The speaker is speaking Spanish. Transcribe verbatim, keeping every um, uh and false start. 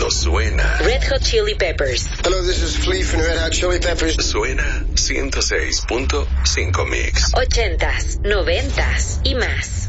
Esto suena. Red Hot Chili Peppers. Hello, this is Flea from Red Hot Chili Peppers. Suena ciento seis punto cinco Mix. Ochentas, noventas y más.